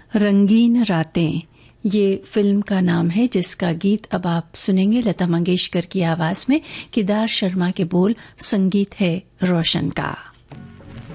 रंगीन रातें ये फिल्म का नाम है, जिसका गीत अब आप सुनेंगे लता मंगेशकर की आवाज में। केदार शर्मा के बोल, संगीत है रोशन का।